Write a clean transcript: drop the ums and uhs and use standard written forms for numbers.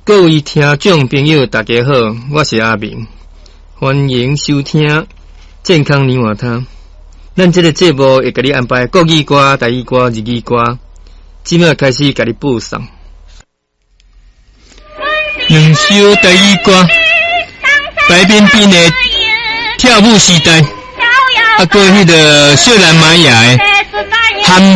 各位听众朋友，大家好，我是阿明，欢迎收听健康年华汤。咱这个节目会给你安排国语歌、台语歌、日语歌，即马开始给你播送。两首台语歌，白冰冰的跳舞时代，啊，过迄个小兰玛雅的。